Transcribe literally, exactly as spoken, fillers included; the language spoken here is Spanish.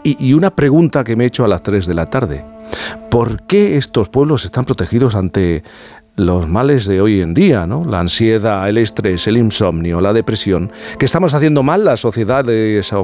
Y, y una pregunta que me he hecho a las tres de la tarde. ¿Por qué estos pueblos están protegidos ante los males de hoy en día, ¿no? La ansiedad, el estrés, el insomnio, la depresión. ¿Qué estamos haciendo mal las sociedades